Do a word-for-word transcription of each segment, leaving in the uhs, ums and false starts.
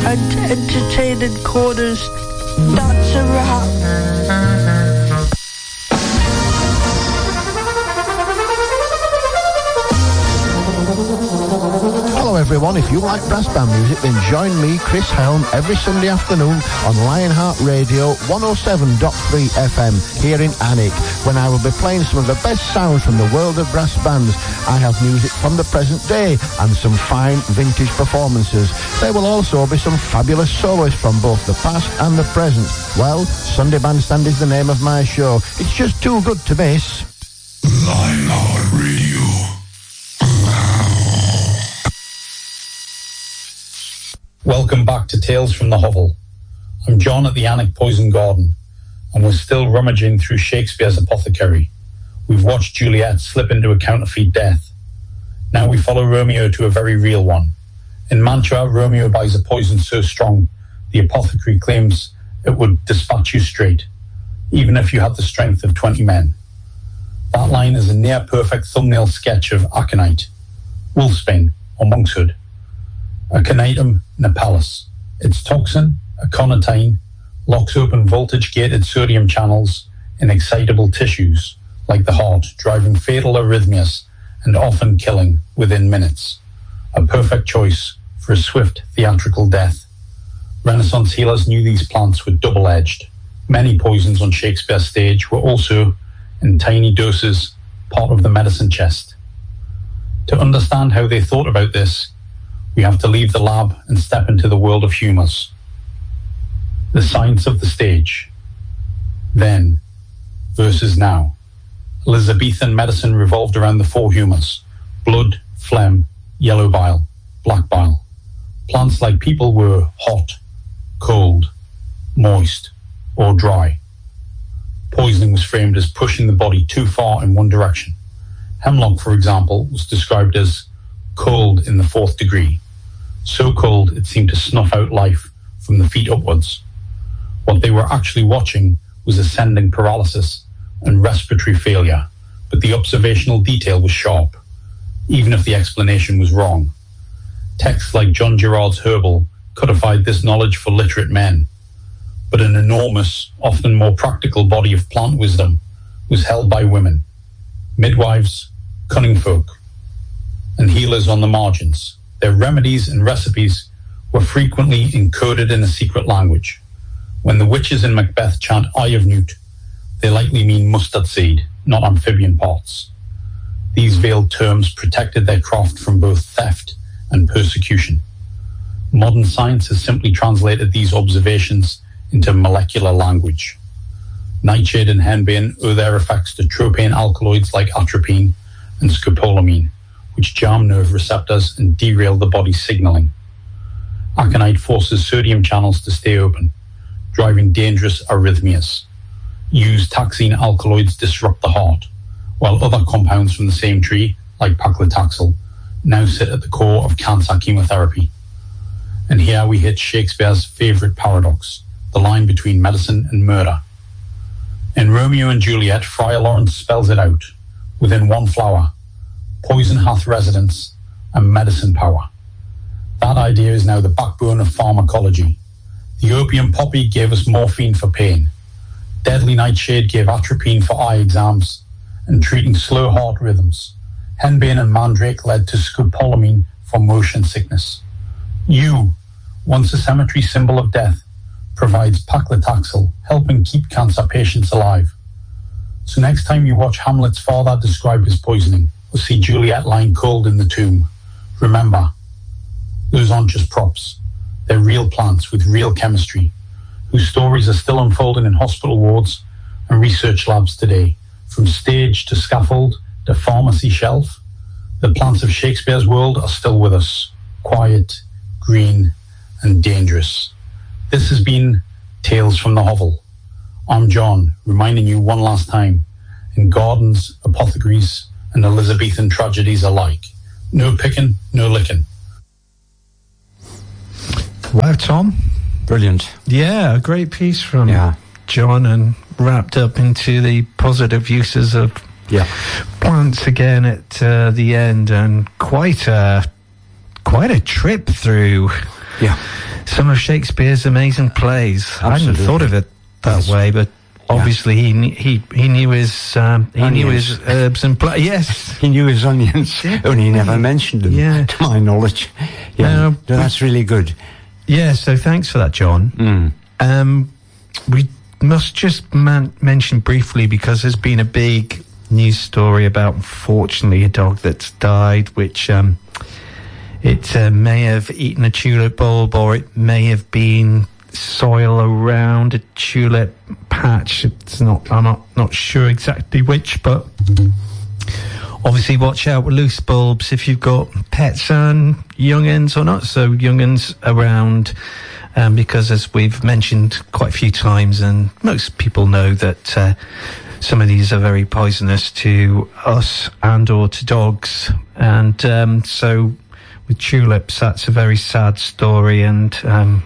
and entertaining corners. That's a wrap. Hello everyone, if you like brass band music, then join me, Chris Helm, every Sunday afternoon on Lionheart Radio one oh seven point three F M here in Alnwick, when I will be playing some of the best sounds from the world of brass bands. I have music from the present day and some fine vintage performances. There will also be some fabulous soloists from both the past and the present. Well, Sunday Bandstand is the name of my show. It's just too good to miss. Lionheart Radio. Welcome back to Tales from the Hovel. I'm John at the Alnwick Poison Garden, and we're still rummaging through Shakespeare's Apothecary. We've watched Juliet slip into a counterfeit death. Now we follow Romeo to a very real one. In Mantua, Romeo buys a poison so strong, the apothecary claims it would dispatch you straight, even if you had the strength of twenty men. That line is a near-perfect thumbnail sketch of aconite, wolfsbane, or monkshood. Aconitum napellus. Its toxin, aconitine, locks open voltage-gated sodium channels in excitable tissues, like the heart, driving fatal arrhythmias and often killing within minutes. A perfect choice for a swift theatrical death. Renaissance healers knew these plants were double-edged. Many poisons on Shakespeare's stage were also, in tiny doses, part of the medicine chest. To understand how they thought about this, we have to leave the lab and step into the world of humours. The science of the stage. Then versus now. Elizabethan medicine revolved around the four humours: blood, phlegm, yellow bile, black bile. Plants like people were hot, cold, moist, or dry. Poisoning was framed as pushing the body too far in one direction. Hemlock, for example, was described as cold in the fourth degree. So cold it seemed to snuff out life from the feet upwards. What they were actually watching was ascending paralysis and respiratory failure, but the observational detail was sharp, even if the explanation was wrong. Texts like John Gerard's Herbal codified this knowledge for literate men, but an enormous, often more practical body of plant wisdom was held by women, midwives, cunning folk, and healers on the margins. Their remedies and recipes were frequently encoded in a secret language. When the witches in Macbeth chant Eye of Newt, they likely mean mustard seed, not amphibian parts. These veiled terms protected their craft from both theft and persecution. Modern science has simply translated these observations into molecular language. Nightshade and henbane owe their effects to tropane alkaloids like atropine and scopolamine, which jam nerve receptors and derail the body's signaling. Aconite forces sodium channels to stay open, driving dangerous arrhythmias. Used taxine alkaloids disrupt the heart, while other compounds from the same tree, like paclitaxel, now sit at the core of cancer chemotherapy. And here we hit Shakespeare's favourite paradox, the line between medicine and murder. In Romeo and Juliet, Friar Lawrence spells it out. Within one flower, poison hath residence and medicine power. That idea is now the backbone of pharmacology. The opium poppy gave us morphine for pain. Deadly nightshade gave atropine for eye exams and treating slow heart rhythms. Henbane and mandrake led to scopolamine for motion sickness. Yew, once a cemetery symbol of death, provides paclitaxel, helping keep cancer patients alive. So next time you watch Hamlet's father describe his poisoning, or see Juliet lying cold in the tomb, remember, those aren't just props. They're real plants with real chemistry, whose stories are still unfolding in hospital wards and research labs today. From stage to scaffold to pharmacy shelf, the plants of Shakespeare's world are still with us, quiet, green, and dangerous. This has been Tales from the Hovel. I'm John, reminding you one last time, in gardens, apothecaries, and Elizabethan tragedies alike, no picking, no licking. Wow, Tom. Brilliant. Yeah, a great piece from yeah. John, and wrapped up into the positive uses of yeah. plants again at uh, the end, and quite a quite a trip through yeah. some of Shakespeare's amazing plays. Absolutely. I hadn't thought of it that Yes. way, but obviously yeah. he kn- he he knew his um, he Onions. knew his herbs and pla- yes. He knew his onions, only he never mentioned them, Yeah. to my knowledge. Yeah, No, so that's really good. Yeah, so thanks for that, John. Mm. Um, we must just man- mention briefly, because there's been a big news story about, unfortunately, a dog that's died, which um, it uh, may have eaten a tulip bulb, or it may have been soil around a tulip patch. It's not, I'm not, not sure exactly which, but obviously watch out with loose bulbs if you've got pets and young'uns, or not so young'uns around, um, because as we've mentioned quite a few times, and most people know that uh, some of these are very poisonous to us and or to dogs, and um, so with tulips that's a very sad story, and um,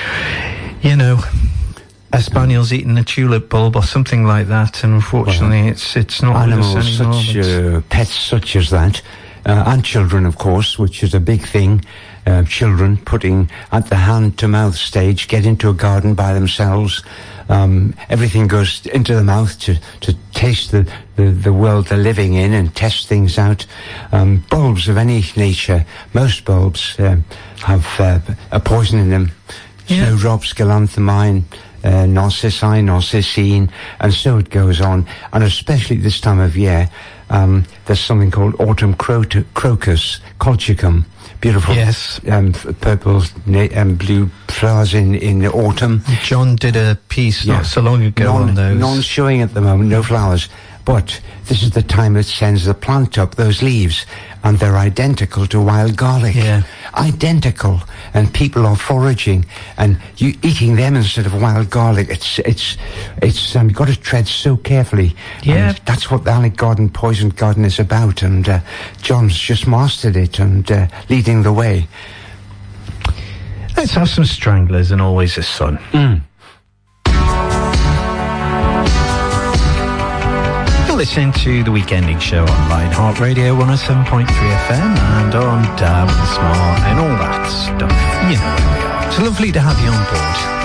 you know, a spaniel's eaten a tulip bulb or something like that, and unfortunately well, it's it's not animals with us anymore, such uh, pets such as that, uh, and children, of course, which is a big thing. Uh, children putting at the hand to mouth stage, get into a garden by themselves. Um, everything goes into the mouth to, to taste the, the, the world they're living in and test things out. Um, bulbs of any nature, most bulbs um, have uh, a poison in them. Yeah. Snowdrops, galanthemine, uh, narcissi, narcissine, and so it goes on. And especially this time of year, um, there's something called autumn cro- crocus, colchicum. Beautiful, yes, um, purple and um, blue flowers in, in the autumn. John did a piece Yeah. not so long ago non, on those. Non-showing at the moment, no flowers. But this is the time that sends the plant up, those leaves, and they're identical to wild garlic. Yeah. Identical. And people are foraging and you eating them instead of wild garlic. It's, it's, it's, um, you've got to tread so carefully. Yeah. And that's what the Alec Garden Poisoned Garden is about. And, uh, John's just mastered it and, uh, leading the way. Let's have some Stranglers and Always a Sun. Mm. Listening to the Weekending Show on Lionheart Radio one oh seven point three F M and on Dab and Smart and all that stuff. You know where we are. It's lovely to have you on board.